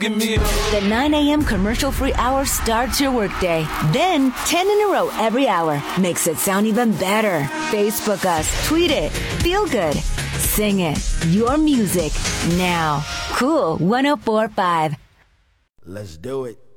give me a hug. The 9 a.m. commercial-free hour starts your workday. Then 10 in a row every hour makes it sound even better. Facebook us, tweet it, feel good, sing it. Your music now. Cool 104.5. Let's do it.